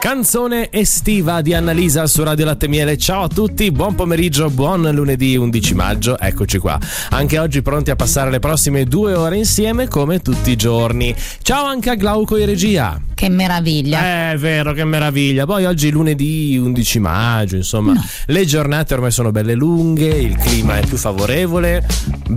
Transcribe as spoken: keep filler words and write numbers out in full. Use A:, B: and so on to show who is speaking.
A: Canzone estiva di Annalisa su Radio Latte Miele. Ciao a tutti, buon pomeriggio, buon lunedì undici maggio, eccoci qua. Anche oggi pronti a passare le prossime due ore insieme come tutti i giorni. Ciao anche a Glauco in regia.
B: Che meraviglia.
A: Eh, è vero, che meraviglia. Poi oggi lunedì undici maggio, insomma,
B: no.
A: Le giornate ormai sono belle lunghe, il clima è più favorevole.